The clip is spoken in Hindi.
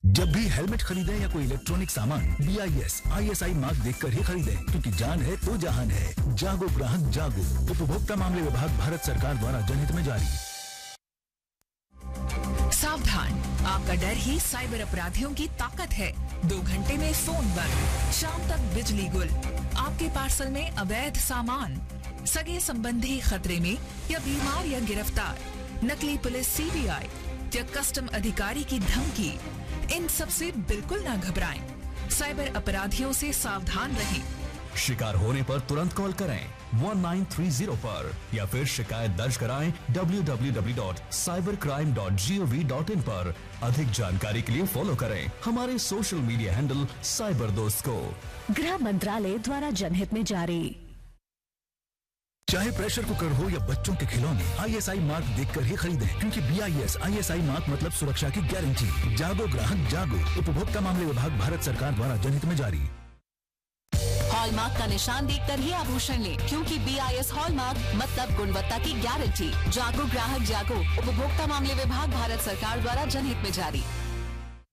जब भी हेलमेट खरीदें या कोई इलेक्ट्रॉनिक सामान BIS ISI मार्क देखकर ही खरीदें, क्योंकि जान है तो जहान है। जागो ग्राहक जागो। उपभोक्ता मामले विभाग, भारत सरकार द्वारा जनहित में जारी। सावधान, आपका डर ही साइबर अपराधियों की ताकत है। 2 घंटे में फोन बंद, शाम तक बिजली गुल, आपके पार्सल में अवैध सामान, सगे संबंधी खतरे में या बीमार या गिरफ्तार, नकली पुलिस CBI या कस्टम अधिकारी की धमकी, इन सब से बिल्कुल ना घबराएं। साइबर अपराधियों से सावधान रहें। शिकार होने पर तुरंत कॉल करें 1930 पर या फिर शिकायत दर्ज कराएं www.cybercrime.gov.in पर। अधिक जानकारी के लिए फॉलो करें हमारे सोशल मीडिया हैंडल साइबर दोस्त को। गृह मंत्रालय द्वारा जनहित में जारी। चाहे प्रेशर कुकर हो या बच्चों के खिलौने, ISI मार्क देखकर ही खरीदें, क्योंकि BIS ISI मार्क मतलब सुरक्षा की गारंटी। जागो ग्राहक जागो। उपभोक्ता मामले विभाग, भारत सरकार द्वारा जनहित में जारी। हॉलमार्क का निशान देखकर ही आभूषण लें, क्योंकि BIS हॉलमार्क मतलब गुणवत्ता की गारंटी। जागो ग्राहक जागो। उपभोक्ता मामले विभाग, भारत सरकार द्वारा जनहित में जारी।